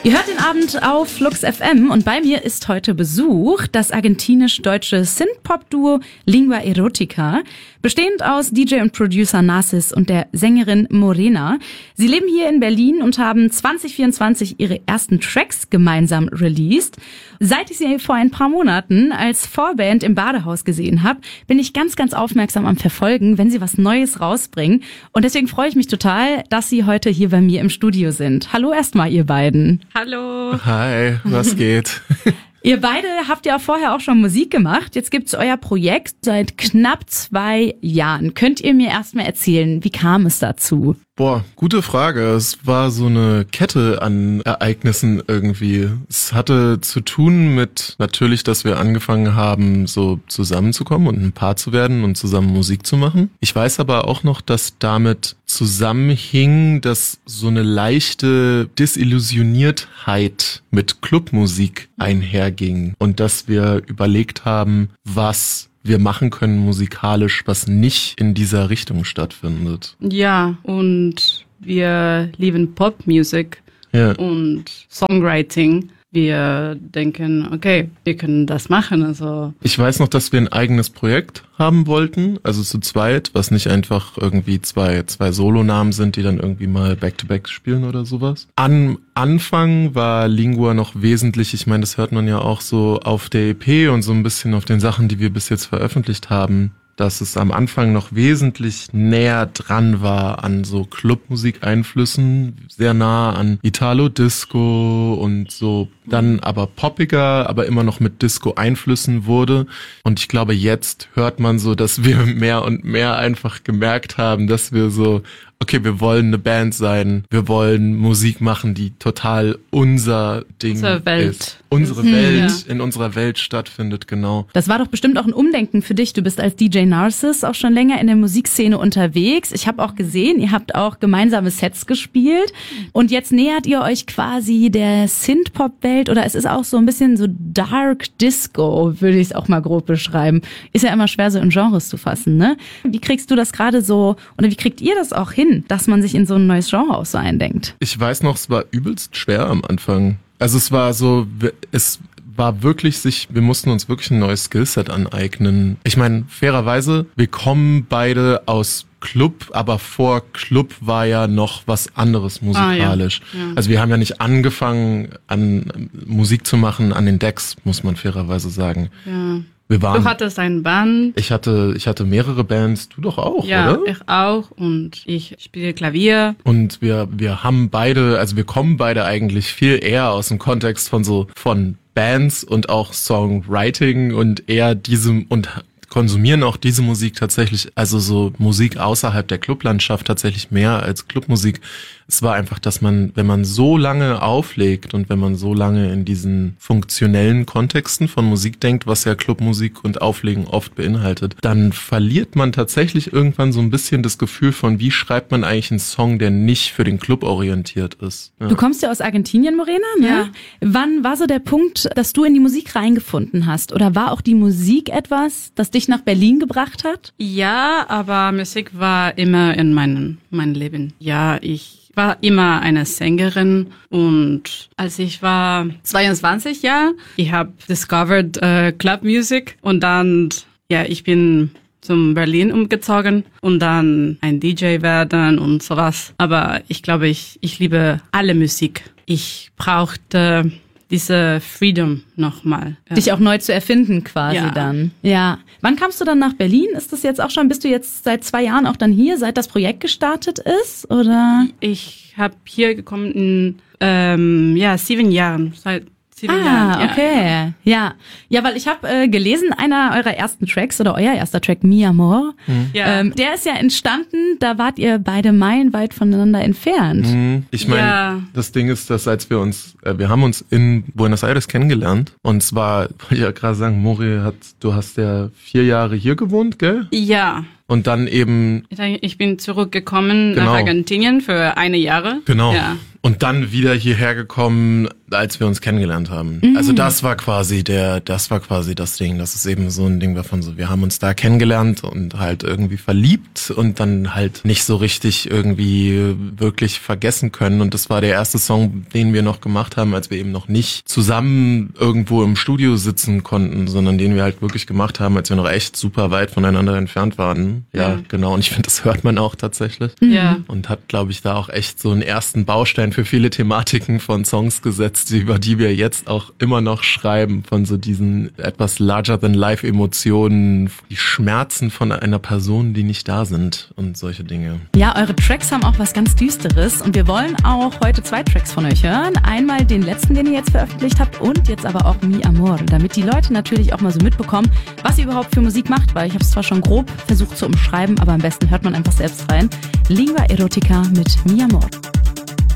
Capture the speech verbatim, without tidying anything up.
Ihr hört den Abend auf Flux F M und bei mir ist heute Besuch das argentinisch-deutsche Synthpop-Duo Lingua Erotica, bestehend aus D J und Producer Narcis und der Sängerin Morena. Sie leben hier in Berlin und haben zwanzig vierundzwanzig ihre ersten Tracks gemeinsam released. Seit ich sie vor ein paar Monaten als Vorband im Badehaus gesehen habe, bin ich ganz, ganz aufmerksam am Verfolgen, wenn sie was Neues rausbringen. Und deswegen freue ich mich total, dass sie heute hier bei mir im Studio sind. Hallo erstmal, ihr beiden. Hallo. Hi, was geht? Ihr beide habt ja vorher auch schon Musik gemacht. Jetzt gibt's euer Projekt seit knapp zwei Jahren. Könnt ihr mir erstmal erzählen, wie kam es dazu? Boah, gute Frage. Es war so eine Kette an Ereignissen irgendwie. Es hatte zu tun mit natürlich, dass wir angefangen haben, so zusammenzukommen und ein Paar zu werden und zusammen Musik zu machen. Ich weiß aber auch noch, dass damit zusammenhing, dass so eine leichte Desillusioniertheit mit Clubmusik einherging und dass wir überlegt haben, was wir machen können musikalisch, was nicht in dieser Richtung stattfindet. Ja, und wir lieben Popmusik ja. und Songwriting. Wir denken, okay, wir können das machen. Also ich weiß noch, dass wir ein eigenes Projekt haben wollten, also zu zweit, was nicht einfach irgendwie zwei zwei Solonamen sind, die dann irgendwie mal Back-to-Back spielen oder sowas. Am Anfang war Lingua noch wesentlich, ich meine, das hört man ja auch so auf der E P und so ein bisschen auf den Sachen, die wir bis jetzt veröffentlicht haben, dass es am Anfang noch wesentlich näher dran war an so Clubmusik-Einflüssen, sehr nah an Italo-Disco und so, dann aber poppiger, aber immer noch mit Disco-Einflüssen wurde. Und ich glaube, jetzt hört man so, dass wir mehr und mehr einfach gemerkt haben, dass wir so, okay, wir wollen eine Band sein, wir wollen Musik machen, die total unser Ding Unsere Welt. ist. Unsere Mhm, Welt, ja. in unserer Welt stattfindet, genau. Das war doch bestimmt auch ein Umdenken für dich. Du bist als D J Narcis auch schon länger in der Musikszene unterwegs. Ich habe auch gesehen, ihr habt auch gemeinsame Sets gespielt und jetzt nähert ihr euch quasi der Synthpop-Welt oder es ist auch so ein bisschen so Dark Disco, würde ich es auch mal grob beschreiben. Ist ja immer schwer so in Genres zu fassen, ne? Wie kriegst du das gerade so oder wie kriegt ihr das auch hin, dass man sich in so ein neues Genre auch so eindenkt? Ich weiß noch, es war übelst schwer am Anfang. Also es war so, es war wirklich sich, wir mussten uns wirklich ein neues Skillset aneignen. Ich meine, fairerweise, wir kommen beide aus Club, aber vor Club war ja noch was anderes musikalisch. Ah, ja. Ja. Also wir haben ja nicht angefangen, an Musik zu machen an den Decks, muss man fairerweise sagen. Ja. Wir waren, Du hattest ein Band. ich hatte, ich hatte mehrere Bands, du doch auch, Ja, oder? ich auch. Und ich spiele Klavier. Und wir, wir haben beide, also wir kommen beide eigentlich viel eher aus dem Kontext von so, von Bands und auch Songwriting und eher diesem, und konsumieren auch diese Musik tatsächlich, also so Musik außerhalb der Clublandschaft tatsächlich mehr als Clubmusik. Es war einfach, dass man, wenn man so lange auflegt und wenn man so lange in diesen funktionellen Kontexten von Musik denkt, was ja Clubmusik und Auflegen oft beinhaltet, dann verliert man tatsächlich irgendwann so ein bisschen das Gefühl von, wie schreibt man eigentlich einen Song, der nicht für den Club orientiert ist. Ja. Du kommst ja aus Argentinien, Morena, ne? Ja. Wann war so der Punkt, dass du in die Musik reingefunden hast? Oder war auch die Musik etwas, das dich nach Berlin gebracht hat? Ja, aber Musik war immer in meinem, meinem Leben. Ja, ich war immer eine Sängerin und als ich war zweiundzwanzig Jahre, ich habe discovered äh, Club Music und dann, ja, ich bin zum Berlin umgezogen und dann ein D J werden und sowas. Aber ich glaube, ich, ich liebe alle Musik. Ich brauchte diese Freedom nochmal. Ja. Dich auch neu zu erfinden quasi Ja. dann. Ja. Wann kamst du dann nach Berlin? Ist das jetzt auch schon, bist du jetzt seit zwei Jahren auch dann hier, seit das Projekt gestartet ist? Oder? Ich habe hier gekommen in ähm, ja sieben Jahren, seit sieben Ah, Jahren. Ja. okay. Ja. Ja, weil ich habe äh, gelesen, einer eurer ersten Tracks oder euer erster Track, Mi Amor, Ja. ähm, der ist ja entstanden, da wart ihr beide meilenweit voneinander entfernt. Mhm. Ich meine, Ja. das Ding ist, dass als wir uns, äh, wir haben uns in Buenos Aires kennengelernt und zwar, wollte ich ja gerade sagen, Mori hat, du hast ja vier Jahre hier gewohnt, gell? Ja. Und dann eben, Ich bin zurückgekommen Genau. nach Argentinien für eine Jahre. genau. Ja. Und dann wieder hierher gekommen, als wir uns kennengelernt haben. Mhm. Also das war quasi der, das war quasi das Ding. Das ist eben so ein Ding davon so, wir haben uns da kennengelernt und halt irgendwie verliebt und dann halt nicht so richtig irgendwie wirklich vergessen können. Und das war der erste Song, den wir noch gemacht haben, als wir eben noch nicht zusammen irgendwo im Studio sitzen konnten, sondern den wir halt wirklich gemacht haben, als wir noch echt super weit voneinander entfernt waren. Ja, ja. Genau. Und ich finde, das hört man auch tatsächlich. Ja. Und hat, glaube ich, da auch echt so einen ersten Baustein für viele Thematiken von Songs gesetzt, über die wir jetzt auch immer noch schreiben, von so diesen etwas larger-than-life-Emotionen, die Schmerzen von einer Person, die nicht da sind und solche Dinge. Ja, eure Tracks haben auch was ganz Düsteres und wir wollen auch heute zwei Tracks von euch hören. Einmal den letzten, den ihr jetzt veröffentlicht habt und jetzt aber auch Mi Amor, damit die Leute natürlich auch mal so mitbekommen, was ihr überhaupt für Musik macht, weil ich habe es zwar schon grob versucht zu umschreiben, aber am besten hört man einfach selbst rein. Lingua Erotica mit Mi Amor.